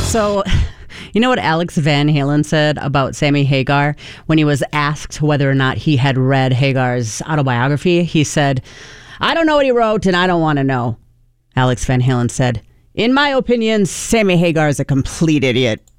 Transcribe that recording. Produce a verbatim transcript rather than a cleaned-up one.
So, you know what Alex Van Halen said about Sammy Hagar when he was asked whether or not he had read Hagar's autobiography? He said, "I don't know what he wrote and I don't want to know." Alex Van Halen said, "In my opinion, Sammy Hagar is a complete idiot."